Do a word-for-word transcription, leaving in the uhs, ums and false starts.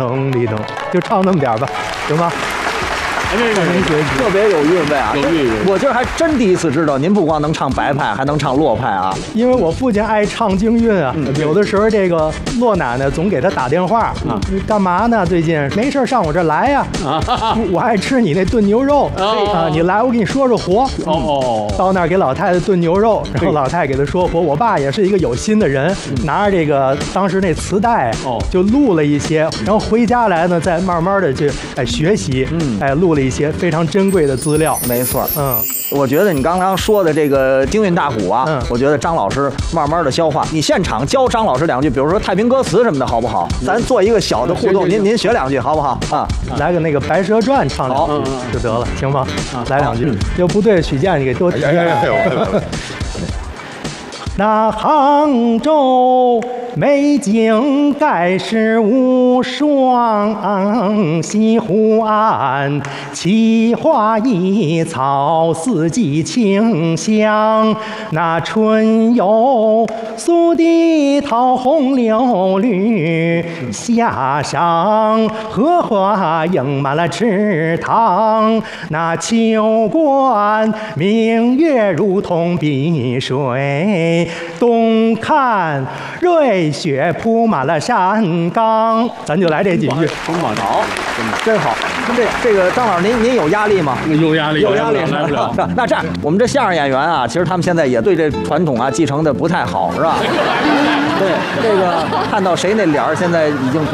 噔哩噔，就唱那么点吧，行吗？ 这个特别有韵味啊！有韵味。我今儿还真第一次知道，您不光能唱白派，还能唱洛派啊！ 因为我父亲爱唱京韵啊，嗯、有的时候这个洛奶奶总给他打电话啊，你干嘛呢？最近没事上我这来呀！啊，我爱吃你那炖牛肉、哦、啊，你来我给你说说活。哦，到那儿给老太太炖牛肉，然后老太太给他说活。我爸也是一个有心的人，嗯、拿着这个当时那磁带哦，就录了一些，然后回家来呢，再慢慢的去哎学习，嗯，哎录了一些非常珍贵的资料。 没错，嗯，我觉得你刚刚说的这个京韵大鼓啊，嗯，我觉得张老师慢慢的消化。你现场教张老师两句，比如说太平歌词什么的，好不好？咱做一个小的互动，您您学两句好不好？啊， 来个那个《白蛇传》唱两句就得了，行吗？来两句，要不对，许健你给多提。那杭州美景盖世无双，西湖岸奇花异草，四季清香。那春有苏堤桃红柳绿，夏赏荷花映满了池塘。那秋观明月如同碧水，东看瑞雪铺满了山岗。咱就来这几句， 真好，真好。这这个张老师，您您有压力吗？ 有压力， 有压力是吧？那这样，我们这相声演员啊，其实他们现在也对这传统啊继承的不太好，是吧？对，这个看到谁那脸儿现在已经。